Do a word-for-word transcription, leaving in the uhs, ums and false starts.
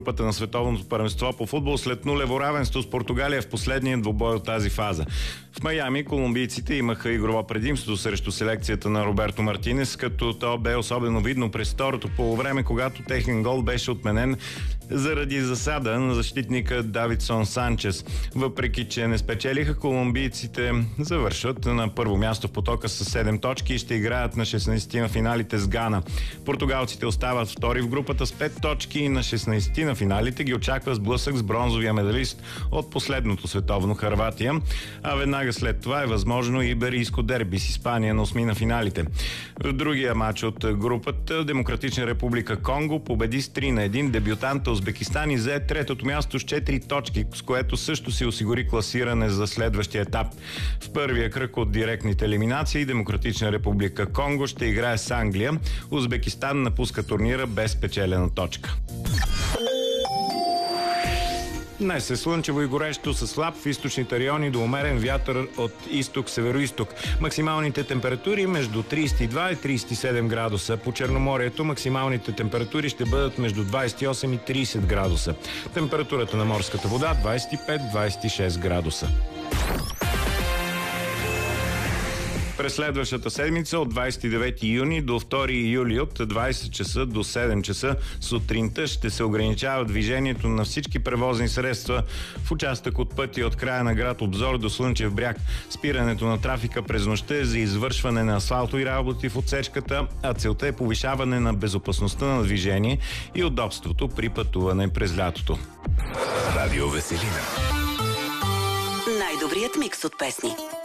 Пътя на световното първенство по футбол след нулево равенство с Португалия в последния двубой от тази фаза. В Майами колумбийците имаха игрово предимство срещу селекцията на Роберто Мартинес, като то бе особено видно през второто полувреме, когато техен гол беше отменен заради засада на защитника Давидсон Санчес. Въпреки че не спечелиха, колумбийците завършват на първо място в потока с седем точки и ще играят на шестнайсети на финалите с Гана. Португалците остават втори в групата с пет точки и на шестнайсети на финалите ги очаква сблъсък с бронзовия медалист от последното световно Хърватия, а веднага след това е възможно и иберийско дерби с Испания на осми на финалите. В другия матч от групата Демократична република Конго победи с три на един дебютанта Узбекистан и взе третото място с четири точки, с което също си осигури класиране за следващия етап. В първия кръг от директните елиминации Демократична република Конго ще играе с Англия. Узбекистан напуска турнира без спечелена точка. Днес е слънчево и горещо със слаб в източните райони до умерен вятър от изток-североизток. Максималните температури между трийсет и два и трийсет и седем градуса. По Черноморието максималните температури ще бъдат между двайсет и осем и трийсет градуса. Температурата на морската вода двайсет и пет до двайсет и шест градуса. През следващата седмица от двайсет и девети юни до втори юли от двайсет часа до седем часа сутринта ще се ограничава движението на всички превозни средства в участък от пътя от края на град Обзор до Слънчев бряг. Спирането на трафика през нощта е за извършване на асфалтови работи в отсечката, а целта е повишаване на безопасността на движение и удобството при пътуване през лятото. Радио Веселина. Най-добрият микс от песни.